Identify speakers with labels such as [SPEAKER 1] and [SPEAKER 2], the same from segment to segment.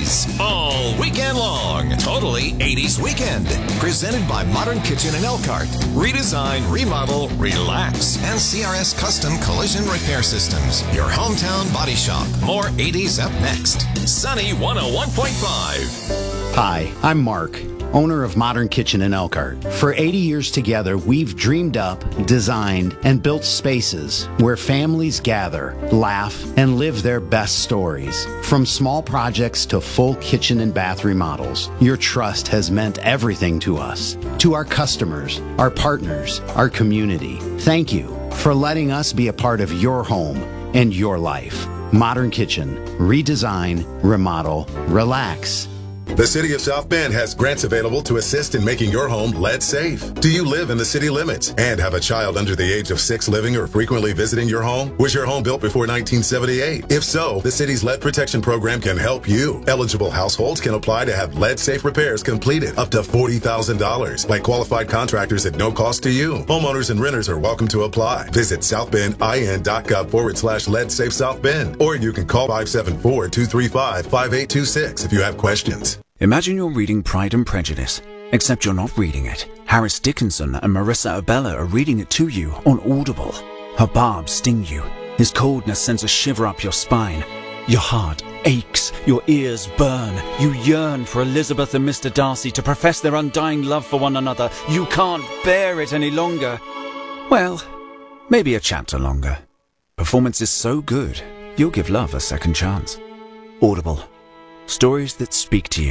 [SPEAKER 1] 80s all weekend long. Totally 80s Weekend. Presented by Modern Kitchen in Elkhart. Redesign, remodel, relax. And CRS Custom Collision Repair Systems. Your hometown body shop. More 80s up next. Sunny 101.5.
[SPEAKER 2] Hi, I'm Mark, owner of Modern Kitchen in Elkhart. For 80 years together, we've dreamed up, designed, and built spaces where families gather, laugh, and live their best stories. From small projects to full kitchen and bath remodels, your trust has meant everything to us. To our customers, our partners, our community, thank you for letting us be a part of your home and your life. Modern Kitchen. Redesign, remodel, relax.
[SPEAKER 3] The City of South Bend has grants available to assist in making your home lead safe. Do you live in the city limits and have a child under the age of 6 living or frequently visiting your home? Was your home built before 1978? If so, the city's lead protection program can help you. Eligible households can apply to have lead safe repairs completed up to $40,000 by qualified contractors at no cost to you. Homeowners and renters are welcome to apply. Visit southbendin.gov/lead safe South Bend, or you can call 574-235-5826 if you have questions.
[SPEAKER 4] Imagine you're reading Pride and Prejudice, except you're not reading it. Harris Dickinson and Marissa Abella are reading it to you on Audible. Her barbs sting you. His coldness sends a shiver up your spine. Your heart aches. Your ears burn. You yearn for Elizabeth and Mr. Darcy to profess their undying love for one another. You can't bear it any longer. Well, maybe a chapter longer. Performance is so good, you'll give love a second chance. Audible. Stories that speak to you.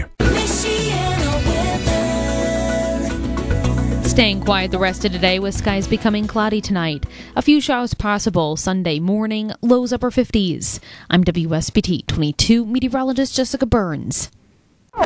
[SPEAKER 5] Staying quiet the rest of today with skies becoming cloudy tonight. A few showers possible Sunday morning, lows upper 50s. I'm WSBT 22 meteorologist Jessica Burns.